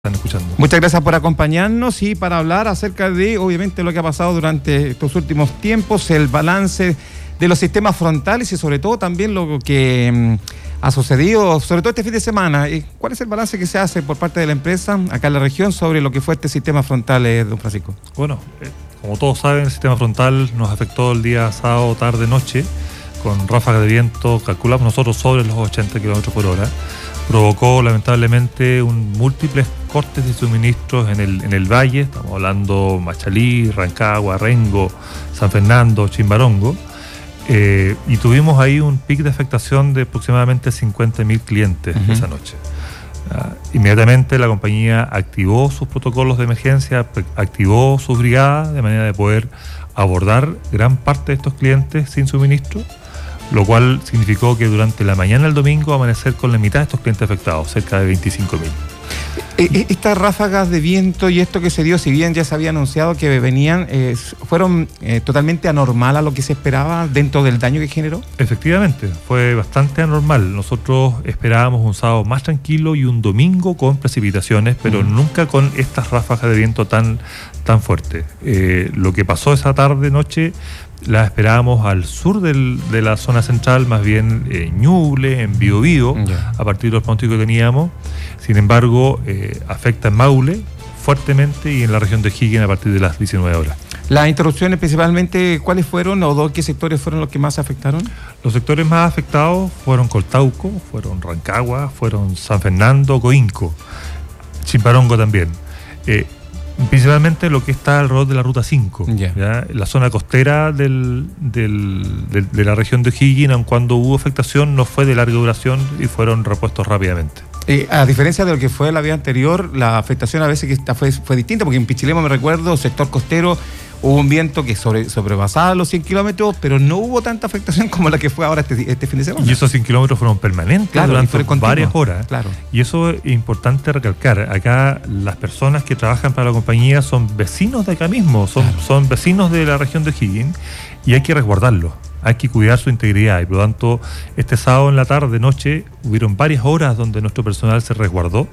Están escuchando. Muchas gracias por acompañarnos y para hablar acerca de, obviamente, lo que ha pasado durante estos últimos tiempos, el balance de los sistemas frontales y sobre todo también lo que ha sucedido, sobre todo este fin de semana. ¿Cuál es el balance que se hace por parte de la empresa acá en la región sobre lo que fue este sistema frontal, don Francisco? Bueno, como todos saben, el sistema frontal nos afectó el día sábado, tarde, noche, con ráfagas de viento, calculamos nosotros sobre los 80 km por hora. Provocó lamentablemente múltiples cortes de suministros en el valle, estamos hablando Machalí, Rancagua, Rengo, San Fernando, Chimbarongo, y tuvimos ahí un pic de afectación de aproximadamente 50.000 clientes esa noche. Inmediatamente la compañía activó sus protocolos de emergencia, activó sus brigadas de manera de poder abordar gran parte de estos clientes sin suministro, lo cual significó que durante la mañana del domingo amanecer con la mitad de estos clientes afectados, cerca de 25.000. Estas ráfagas de viento y esto que se dio, si bien ya se había anunciado que venían, ¿fueron totalmente anormal a lo que se esperaba dentro del daño que generó? Efectivamente, fue bastante anormal. Nosotros esperábamos un sábado más tranquilo y un domingo con precipitaciones, pero nunca con estas ráfagas de viento tan fuertes. Lo que pasó esa tarde-noche la esperábamos al sur de la zona central, más bien Ñuble, en Biobío, a partir de los pronósticos que teníamos. Sin embargo, afecta en Maule fuertemente y en la región de O'Higgins a partir de las 19 horas. Las interrupciones principalmente, ¿cuáles fueron o qué sectores fueron los que más afectaron? Los sectores más afectados fueron Coltauco, fueron Rancagua, fueron San Fernando, Coinco, Chimbarongo también. Principalmente lo que está alrededor de la Ruta 5, ¿ya? La zona costera de la región de O'Higgins, aun cuando hubo afectación, no fue de larga duración y fueron repuestos rápidamente. A diferencia de lo que fue la vía anterior, la afectación a veces que fue distinta, porque en Pichilemu, me recuerdo, sector costero, hubo un viento que sobrepasaba los 100 kilómetros, pero no hubo tanta afectación como la que fue ahora este fin de semana. Y esos 100 kilómetros fueron permanentes durante varias horas. Claro. Y eso es importante recalcar. Acá las personas que trabajan para la compañía son vecinos de acá mismo, son vecinos de la región de O'Higgins, y hay que resguardarlos. Hay que cuidar su integridad y por lo tanto este sábado en la tarde, noche, hubieron varias horas donde nuestro personal se resguardó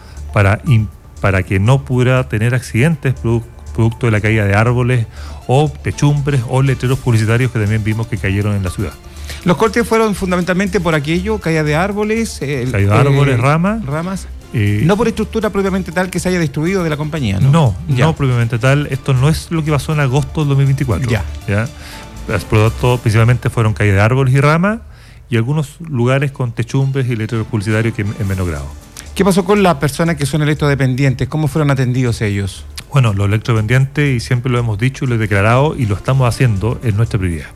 para que no pudiera tener accidentes producto de la caída de árboles o techumbres o letreros publicitarios que también vimos que cayeron en la ciudad. Los cortes fueron fundamentalmente por aquello, caída de árboles, ramas. No por estructura propiamente tal que se haya destruido de la compañía, ¿no? No propiamente tal. Esto no es lo que pasó en agosto del 2024. ¿Ya? Por lo tanto, principalmente fueron caída de árboles y ramas y algunos lugares con techumbres y letreros publicitarios que en menor grado. ¿Qué pasó con las personas que son electrodependientes? ¿Cómo fueron atendidos ellos? Bueno, los electrodependientes, y siempre lo hemos dicho y lo he declarado y lo estamos haciendo, es nuestra prioridad.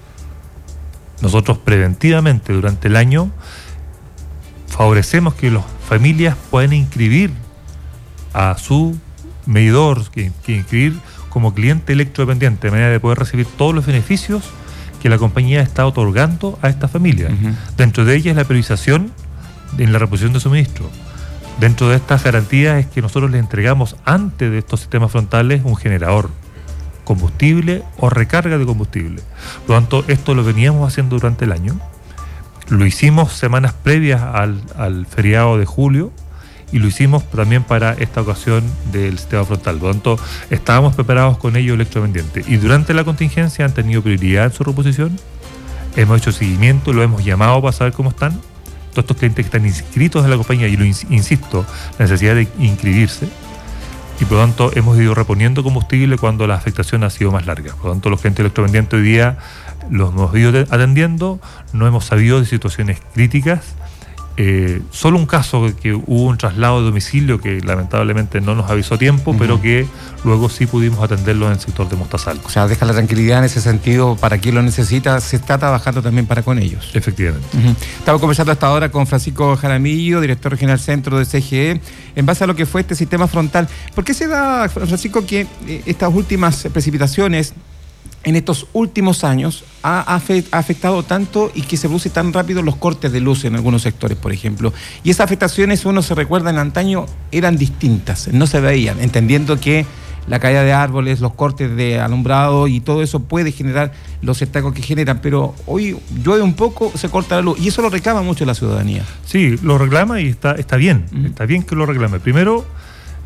Nosotros preventivamente durante el año favorecemos que las familias puedan inscribir a su medidor, que inscribir como cliente electrodependiente, de manera de poder recibir todos los beneficios que la compañía está otorgando a esta familia. Dentro de ellas la priorización en la reposición de suministro. Dentro de estas garantías es que nosotros les entregamos antes de estos sistemas frontales un generador, combustible o recarga de combustible. Por lo tanto, esto lo veníamos haciendo durante el año. Lo hicimos semanas previas al feriado de julio y lo hicimos también para esta ocasión del sistema frontal. Por lo tanto, estábamos preparados con ellos electrodependientes. Y durante la contingencia han tenido prioridad en su reposición. Hemos hecho seguimiento, lo hemos llamado para saber cómo están. Todos estos clientes que están inscritos en la compañía, y lo insisto, la necesidad de inscribirse. Y por lo tanto, hemos ido reponiendo combustible cuando la afectación ha sido más larga. Por lo tanto, los clientes electrodependientes hoy día los hemos ido atendiendo, no hemos sabido de situaciones críticas. Solo un caso que hubo un traslado de domicilio que lamentablemente no nos avisó a tiempo, pero que luego sí pudimos atenderlo en el sector de Mostazal. O sea, deja la tranquilidad en ese sentido para quien lo necesita, se está trabajando también para con ellos. Efectivamente. Estamos conversando hasta ahora con Francisco Jaramillo, director regional centro de CGE, en base a lo que fue este sistema frontal. ¿Por qué se da, Francisco, que estas últimas precipitaciones en estos últimos años ha afectado tanto y que se produce tan rápido los cortes de luz en algunos sectores, por ejemplo? Y esas afectaciones, uno se recuerda, en antaño eran distintas, no se veían, entendiendo que la caída de árboles, los cortes de alumbrado y todo eso puede generar los estragos que generan, pero hoy llueve un poco, se corta la luz, y eso lo reclama mucho la ciudadanía. Sí, lo reclama y está bien, está bien que lo reclame. Primero,